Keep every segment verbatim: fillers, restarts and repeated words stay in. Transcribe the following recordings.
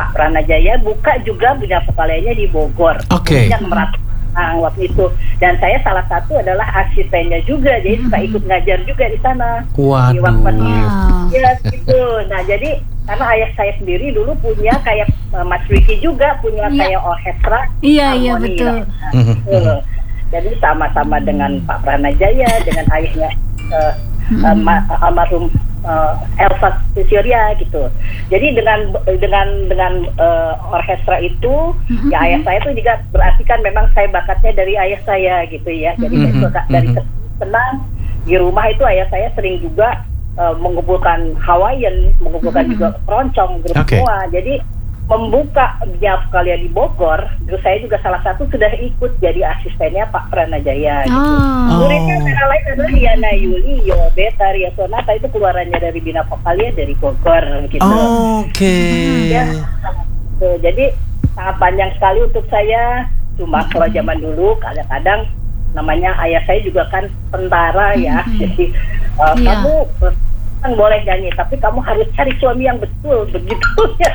Pak Pranajaya buka juga Bina Vokalia di Bogor. Oke. Okay. Nah, waktu itu, dan saya salah satu adalah asistennya juga, jadi suka ikut ngajar juga di sana. Waduh. Di waktu ya gitu. Nah jadi karena ayah saya sendiri dulu punya kayak uh, Mas Wiki juga punya ya. kayak orkestra. Iya iya betul. Nah, gitu. Jadi sama-sama dengan Pak Pranajaya, dengan ayahnya uh, uh, ma- almarhum uh, Elva Surya gitu. Jadi dengan dengan dengan uh, orkestra itu, mm-hmm. ya ayah saya itu juga berarti kan memang saya bakatnya dari ayah saya gitu ya. Jadi mm-hmm. saya suka dari senang di rumah itu ayah saya sering juga uh, mengumpulkan Hawaiian, mengumpulkan mm-hmm. juga keroncong grup okay. semua. Jadi membuka Bina Vokalia di Bogor, terus saya juga salah satu sudah ikut jadi asistennya Pak Pranajaya gitu. Oh. Muridnya antara lain adalah Yana Yuli, Yobe, Taria Sonata, itu keluarannya dari Bina Vokalia dari Bogor gitu. Oh, Oke. Okay. Ya, tuh, jadi sangat panjang sekali untuk saya. Cuma kalau zaman dulu kadang-kadang namanya ayah saya juga kan tentara ya, mm-hmm. jadi uh, yeah. kamu kan boleh nyanyi, tapi kamu harus cari suami yang betul, begitu ya.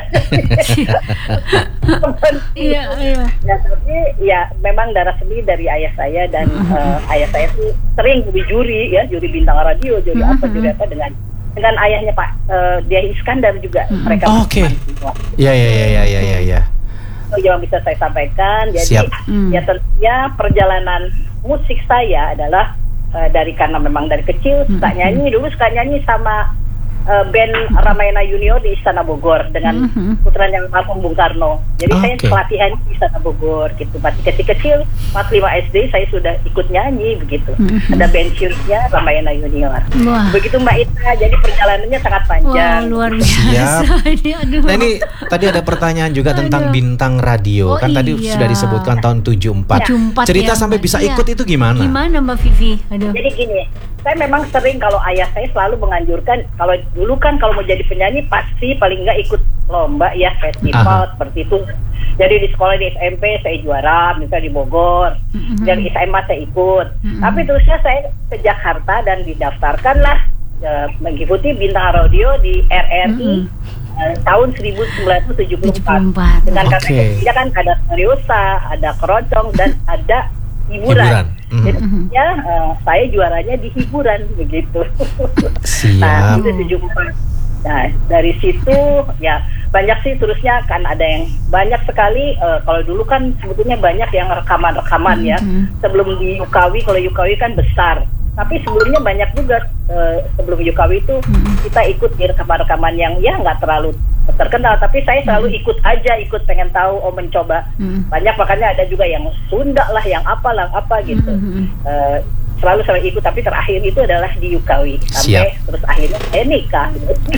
Iya, iya. Ya, tapi ya memang darah seni dari ayah saya dan uh, ayah saya tuh sering di juri ya, juri bintang radio, juri uh-huh. apa, juri apa dengan dengan ayahnya Pak uh, Dia Iskandar juga uh-huh. mereka. Oh, Oke. Ya ya ya ya ya ya ya. Itu yang bisa saya sampaikan. Jadi Siap. ya tentunya perjalanan musik saya adalah Uh, dari karena memang dari kecil suka mm-hmm. nyanyi, dulu suka nyanyi sama uh, band Ramayana Junior di Istana Bogor dengan mm-hmm. putranya almarhum Bung Karno. Jadi okay. saya pelatihan di Istana Bogor gitu. Masih kecil-kecil, empat lima S D saya sudah ikut nyanyi begitu. Mm-hmm. Ada band cheersnya Ramayana Junior. Wah. Begitu Mbak Ita, jadi perjalanannya sangat panjang. Wah, luar biasa. Nah ini tadi ada pertanyaan juga Aduh. tentang bintang radio. Oh, kan iya. tadi sudah disebutkan tahun tujuh puluh empat. Ya. Cerita ya, sampai bisa iya. ikut itu gimana? Gimana Mbak Vivi? Aduh. Jadi gini, saya memang sering kalau ayah saya selalu menganjurkan, kalau dulu kan kalau mau jadi penyanyi pasti paling nggak ikut lomba ya, festival Aha. seperti itu. Jadi di sekolah di S M P saya juara, misalnya di Bogor, mm-hmm. dan S M A saya ikut. Mm-hmm. Tapi terusnya saya ke Jakarta dan didaftarkanlah uh, mengikuti bintang radio di R R I mm-hmm. uh, tahun seribu sembilan ratus tujuh puluh empat. Dengan kata okay. kerja kan ada seriosa, ada keroncong dan ada hiburan. hiburan. Mm-hmm. Jadi ya uh, saya juaranya di hiburan begitu. Siap. Nah itu tujuh puluh empat. Nah dari situ ya banyak sih terusnya kan ada yang banyak sekali uh, kalau dulu kan sebetulnya banyak yang rekaman-rekaman ya mm-hmm. sebelum di Yukawi. Kalau Yukawi kan besar, tapi sebelumnya banyak juga uh, sebelum Yukawi itu mm-hmm. kita ikut di rekaman-rekaman yang ya nggak terlalu terkenal, tapi saya selalu mm-hmm. ikut aja, ikut pengen tahu, oh mencoba mm-hmm. banyak, makanya ada juga yang Sunda lah, yang apalah apa gitu. Mm-hmm. uh, selalu selalu ikut, tapi terakhir itu adalah di Yukawi sampai Siap. Terus akhirnya saya nikah.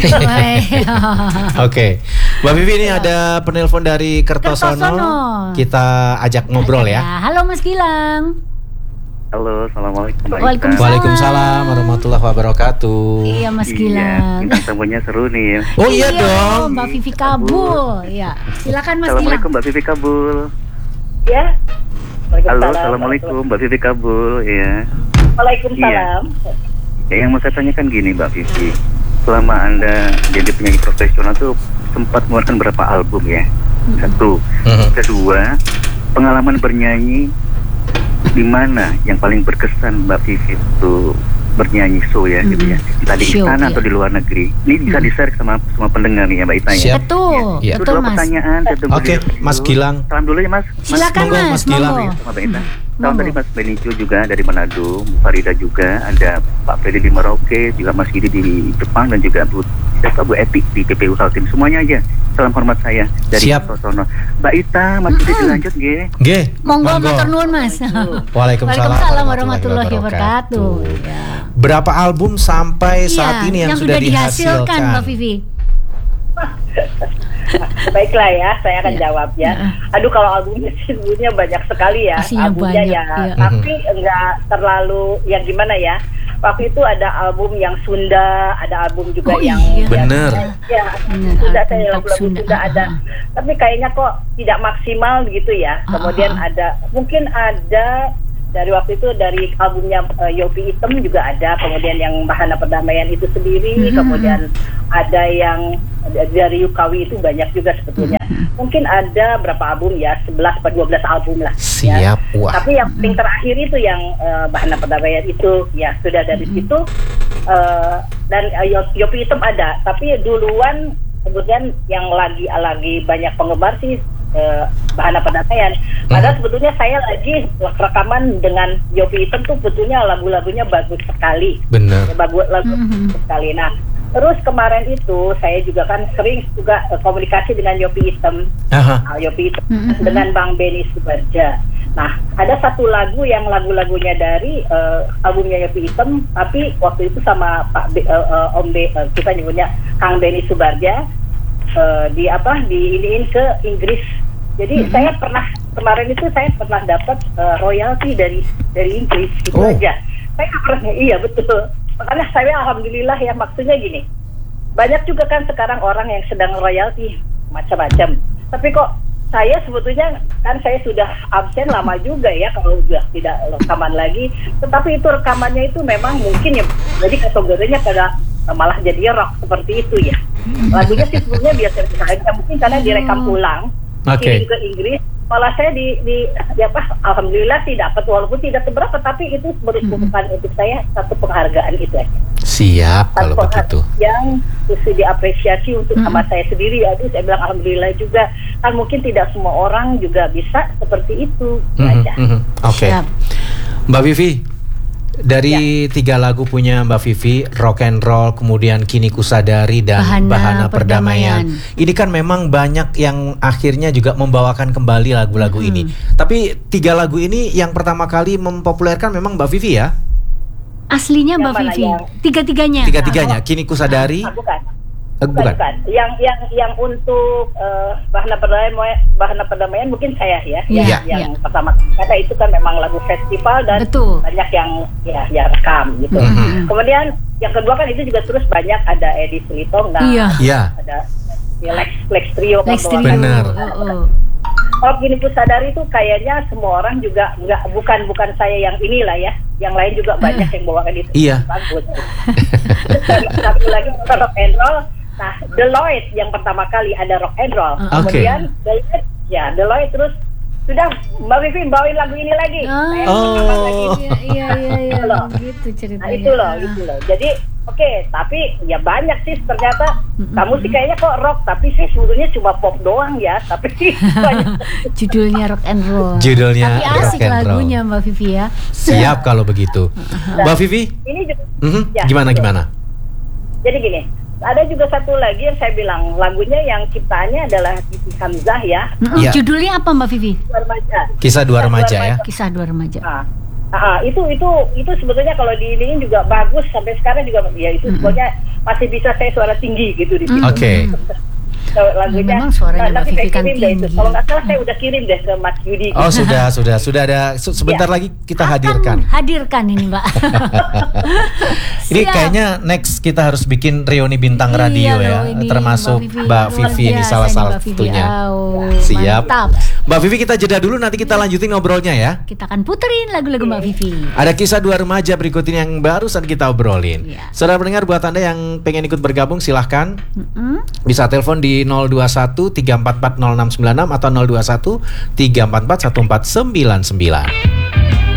Oke, okay. Mbak Vivi ini ada penelpon dari Kertosono. Kertosono. Kita ajak ngobrol ya. Halo Mas Gilang. Halo, assalamualaikum. Waalaikumsalam. Waalaikumsalam warahmatullahi wabarakatuh. Iya Mas Gilang. Iya, tamunya seru nih ya. Oh iya, iya dong. Mbak Vivi Kabul. Ya, silakan Mas Gilang. Assalamualaikum Mbak Vivi Kabul. Ya. Halo, assalamualaikum Mbak Vivi Kabul. Ya. Waalaikumsalam. Iya. Ya, yang mau saya tanyakan gini Mbak Vivi, selama Anda jadi penyanyi profesional tuh sempat mengeluarkan berapa album ya? Hmm. Satu. Hmm. Kedua, pengalaman bernyanyi di mana yang paling berkesan Mbak Vivi itu bernyanyi show ya hmm. gitu ya, entah di istana iya. atau di luar negeri. Ini bisa di-share sama semua pendengar nih ya Mbak Ita ya. Betul, ya. betul Mas. Pertanyaan. Oke, okay, Mas Gilang. Salam dulu ya Mas. Silakan Mas, Mas, mas Gilang. Sama Mbak Ita. Salam tadi Mas Benicio juga dari Manado, Farida juga, ada Pak Freddy di Merauke, juga Mas Gidi di Jepang, dan juga Bu siapa Bu Epi di P P U Kaltim. Semuanya aja. Salam hormat saya dari Kertosono. Mbak Ita, Mas Gidi dilanjut nggih. Nggih. Monggo matur nuwun Mas. Waalaikumsalam warahmatullahi wabarakatuh. Ya. Berapa album sampai saat iya, ini yang, yang sudah, sudah dihasilkan, dihasilkan Mbak Vivi? Baiklah ya, saya akan ya. jawab ya. Aduh kalau albumnya sebetulnya banyak sekali ya, Pastinya albumnya banyak, ya, ya. tapi enggak terlalu yang gimana ya. Waktu itu ada album yang Sunda, ada album juga oh, yang iya. bener. Ya, bener. Sunda saya lagu-lagu Sunda, Sunda ada. Tapi kayaknya kok tidak maksimal gitu ya. Kemudian uh, uh, uh. ada, mungkin ada dari waktu itu dari albumnya uh, Yopi Hitam juga ada, kemudian yang Bahana Perdamaian itu sendiri, mm-hmm. kemudian ada yang dari Yukawi itu banyak juga sebetulnya. Mm-hmm. Mungkin ada berapa album ya, sebelas atau dua belas album lah. Siap, ya. wah. Tapi yang paling terakhir itu yang uh, Bahana Perdamaian itu ya sudah dari mm-hmm. situ uh, dan uh, Yopi Hitam ada, tapi duluan kemudian yang lagi lagi banyak penggemar sih uh, Bahana Perdamaian. Padahal hmm. sebetulnya saya lagi rekaman dengan Yopi Hitam tuh sebetulnya lagu-lagunya bagus sekali. Benar. Bagus lagu hmm. sekali. Nah, terus kemarin itu saya juga kan sering juga uh, komunikasi dengan Yopi Hitam, uh, Yopi Hitam hmm. dengan Bang Benny Subarja. Nah, ada satu lagu yang lagu-lagunya dari uh, albumnya Yopi Hitam, tapi waktu itu sama Pak B, uh, uh, Om B, uh, kita nyebutnya Kang Benny Subarja, uh, di apa di iniin ke Inggris. Jadi mm-hmm. saya pernah kemarin itu saya pernah dapat uh, royalti dari dari Inggris gitu oh. aja. Saya pernah, iya betul. Makanya saya alhamdulillah ya, maksudnya gini. Banyak juga kan sekarang orang yang sedang royalti macam-macam. Tapi kok saya sebetulnya kan saya sudah absen lama juga ya kalau sudah tidak rekaman lagi. Tetapi itu rekamannya itu memang mungkin ya jadi kategorinya pada malah jadi rock seperti itu ya. Lagunya sih sebetulnya biasa-biasa aja, mungkin karena direkam ulang. Oke. Okay. Ke Inggris, malah saya di, di ya apa, alhamdulillah sih dapat walaupun tidak seberapa, tapi itu merupakan mm-hmm. untuk saya satu penghargaan itu aja. Siap kalau begitu. Yang mesti diapresiasi untuk mm-hmm. sama saya sendiri. Aduh, saya bilang alhamdulillah juga. Kan mungkin tidak semua orang juga bisa seperti itu. Mm-hmm. aja. Mm-hmm. Oke. Okay. Mbak Vivi, dari ya. tiga lagu punya Mbak Vivi, Rock and Roll, kemudian Kini Kusadari dan Bahana, Bahana Perdamaian. Perdamaian. Ini kan memang banyak yang akhirnya juga membawakan kembali lagu-lagu hmm. ini. Tapi tiga lagu ini yang pertama kali mempopulerkan memang Mbak Vivi ya? Aslinya Mbak Vivi. Ya? Tiga-tiganya. Tiga-tiganya. Kini Kusadari. Ah, bukan. Uh, bukan. bukan. Yang yang yang untuk uh, Bahana Perdamaian, Bahana Perdamaian mungkin saya ya, yeah. yang, yang yeah. pertama karena itu kan memang lagu festival dan Betul. banyak yang ya ya rekam gitu. Mm-hmm. Kemudian yang kedua kan itu juga terus banyak ada Edi Selitonga, yeah. yeah. ada ya, Lex Lex Trio, Lex Trio. Benar. Oh, oh. Kini Kusadari itu kayaknya semua orang juga nggak bukan bukan saya yang inilah ya, yang lain juga banyak yang bawakan itu. Iya. Bagus. Satu lagi rock and roll. Nah, Deloitte yang pertama kali ada rock and roll. Uh, Kemudian okay. Deloitte, ya Deloitte terus sudah Mbak Vivi bawain lagu ini lagi. Oh, oh. lagi. Iya iya iya, iya. Gitu ceritanya. Nah, itu loh, itu loh. Jadi oke, okay, tapi ya banyak sih ternyata. Mm-hmm. Kamu sih kayaknya kok rock, tapi sih sebetulnya cuma pop doang ya. Tapi judulnya rock and roll. Judulnya tapi rock asik and lagunya roll. Mbak Vivi ya. Siap kalau begitu. Nah, Mbak Vivi? Ini juga, mm-hmm. ya, gimana betul. gimana? Jadi gini. Ada juga satu lagi yang saya bilang lagunya yang ciptaannya adalah Siti Hamzah ya. Mm-hmm. Ya. Judulnya apa Mbak Vivi? Dua remaja. Kisah dua remaja ya. Kisah dua remaja. Nah, nah, itu itu itu sebetulnya kalau diiniin juga bagus sampai sekarang juga ya itu mm-hmm. sebetulnya masih bisa saya suara tinggi gitu di situ. Oke. Okay. Lagunya, memang suaranya nah, Mbak Vivi kan tinggi. Itu. Kalau nggak salah saya udah kirim deh ke Mas Yudi. Oh sudah sudah sudah ada sebentar ya. Lagi kita Akan hadirkan. Hadirkan ini Mbak. Ini kayaknya next kita harus bikin reuni bintang iya radio loh, ya, ini termasuk Mbak Vivi, Mbak Vivi ini salah satunya. Oh, siap. Mantap. Mbak Vivi kita jeda dulu, nanti kita lanjutin ngobrolnya ya. Kita akan puterin lagu-lagu Mbak Vivi. Ada kisah dua remaja berikut ini yang barusan kita obrolin. Ya. Saudara pendengar, buat Anda yang pengen ikut bergabung silahkan. Mm-hmm. Bisa telepon di nol dua satu tiga empat empat nol enam sembilan enam atau nol dua satu tiga empat empat satu empat sembilan sembilan.